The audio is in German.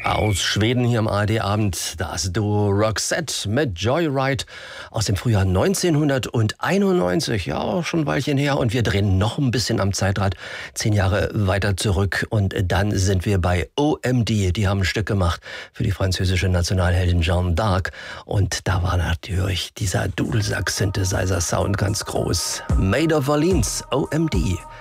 Aus Schweden hier im ARD-Abend das Duo Roxette mit Joyride aus dem Frühjahr 1991. Ja, auch schon ein Weilchen her. Und wir drehen noch ein bisschen am Zeitrad 10 Jahre weiter zurück. Und dann sind wir bei OMD. Die haben ein Stück gemacht für die französische Nationalheldin Jeanne d'Arc. Und da war natürlich dieser Dudelsack-Synthesizer-Sound ganz groß. Made of Orleans, OMD.